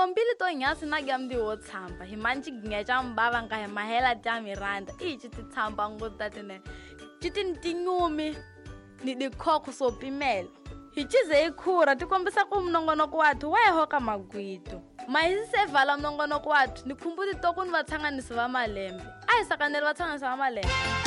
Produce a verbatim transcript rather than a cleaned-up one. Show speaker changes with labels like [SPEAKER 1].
[SPEAKER 1] wombili to nyasi na gamdi wo tshamba hi manchi gngeja mbaba nga hi mahela ta miranda i chi ti tshamba ngota tene chitin tinyumi ni dikhokho so pimela hi chize ikhura ti kombisa ku mnongonoko wathu wa hoka magwito mahisi se vala mnongonoko wathu ni khumbuti to ku ni vatsanganisi va malembe a hi sakanela vatsanganisi va malembe